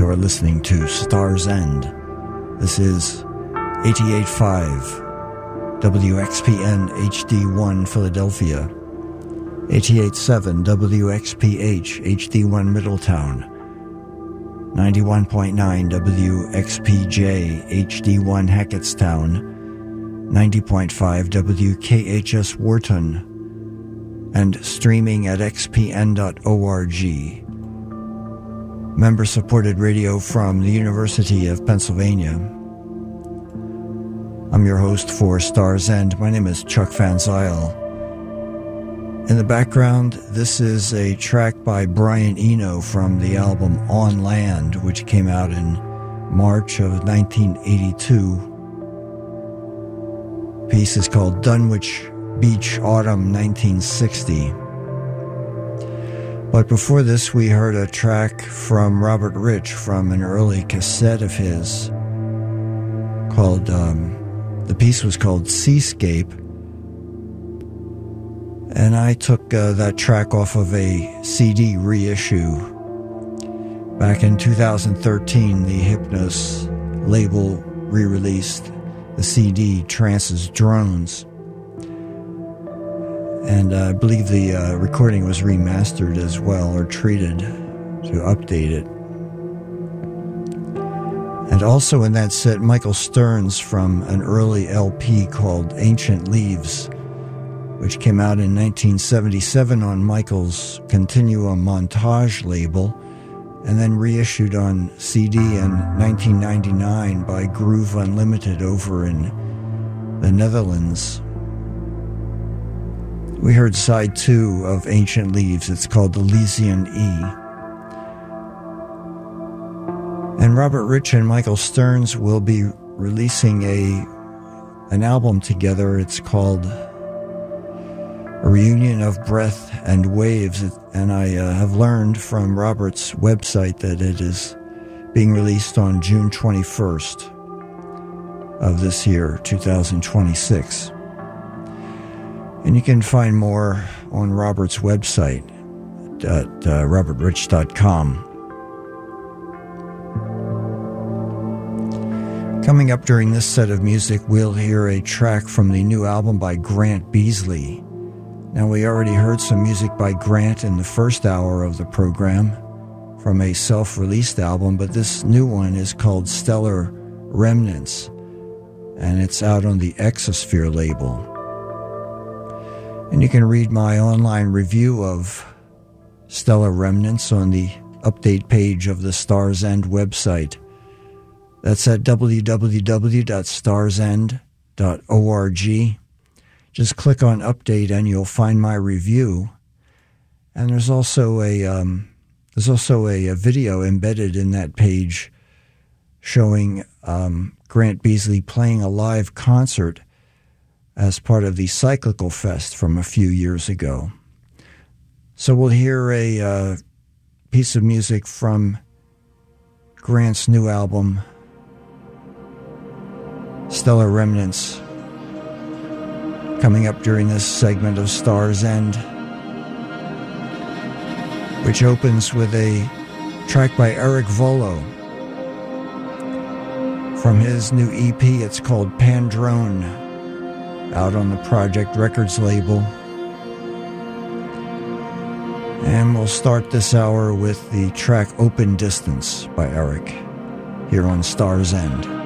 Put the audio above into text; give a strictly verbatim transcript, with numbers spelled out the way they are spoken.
You are listening to Star's End. This is eighty-eight point five W X P N H D one Philadelphia, eighty-eight point seven W X P H H D one Middletown, ninety-one point nine W X P J H D one Hackettstown, ninety point five W K H S Wharton, and streaming at x p n dot org. Member-supported radio from the University of Pennsylvania. I'm your host for Star's End. My name is Chuck Van Zyl. In the background, this is a track by Brian Eno from the album On Land, which came out in March of nineteen eighty-two. The piece is called Dunwich Beach Autumn nineteen sixty. But before this, we heard a track from Robert Rich from an early cassette of his called, um, the piece was called Seascape. And I took uh, that track off of a C D reissue. Back in two thousand thirteen, the Hypnos label re-released the C D Trance's Drones. And uh, I believe the uh, recording was remastered as well, or treated to update it. And also in that set, Michael Stearns from an early L P called Ancient Leaves, which came out in nineteen seventy-seven on Michael's Continuum Montage label, and then reissued on C D in nineteen ninety-nine by Groove Unlimited over in the Netherlands. We heard side two of Ancient Leaves. It's called Elysian E. And Robert Rich and Michael Stearns will be releasing a an album together. It's called A Reunion of Breath and Waves. And I uh, have learned from Robert's website that it is being released on June twenty-first of this year, two thousand twenty-six. And you can find more on Robert's website at uh, robert rich dot com. Coming up during this set of music, we'll hear a track from the new album by Grant Beasley. Now, we already heard some music by Grant in the first hour of the program from a self-released album, but this new one is called Stellar Remnants, and it's out on the Exosphere label. And you can read my online review of Stellar Remnants on the update page of the Star's End website. That's at w w w dot stars end dot org. Just click on Update and you'll find my review. And there's also a um, there's also a, a video embedded in that page showing um, Grant Beasley playing a live concert as part of the Cyclical Fest from a few years ago. So we'll hear a uh, piece of music from Grant's new album, Stellar Remnants, coming up during this segment of Star's End, which opens with a track by Eric Volo from his new E P. It's called Pandrone, out on the Project Records label. And we'll start this hour with the track Open Distance by Eric, here on Star's End.